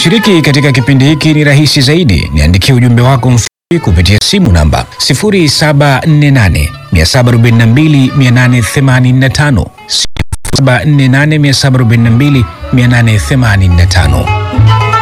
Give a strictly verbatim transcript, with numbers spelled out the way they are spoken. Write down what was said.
Kushiriki katika kipindi hiki ni rahisi zaidi. Niandikie ujumbe wako mfupi kupitia simu namba sifuri saba nne nane saba arobaini na mbili mia nane themanini na tano sifuri saba nne nane saba arobaini na mbili mia nane themanini na tano.